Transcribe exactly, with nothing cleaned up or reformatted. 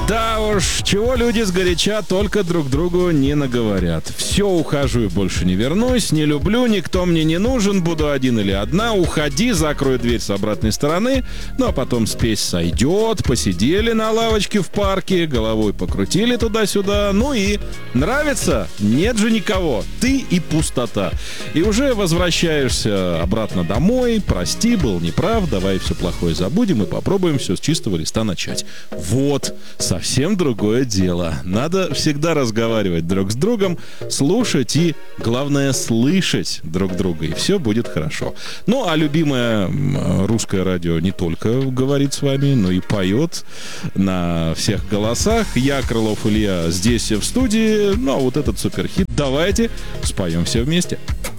Да уж, чего люди сгоряча только друг другу не наговорят. Все, ухожу и больше не вернусь, не люблю, никто мне не нужен, буду один или одна, уходи, закрой дверь с обратной стороны, ну а потом спесь сойдет, посидели на лавочке в парке, головой покрутили туда-сюда, ну и нравится? Нет же никого, ты и пустота. И уже возвращаешься обратно домой, прости, был неправ, давай все плохое забудем и попробуем все с чистого листа начать. Вот, совсем другое дело. Надо всегда разговаривать друг с другом, слушать и, главное, слышать друг друга, и все будет хорошо. Ну, а любимое русское радио не только говорит с вами, но и поет на всех голосах. Я, Крылов Илья, здесь в студии. Ну, а вот этот суперхит давайте споем все вместе.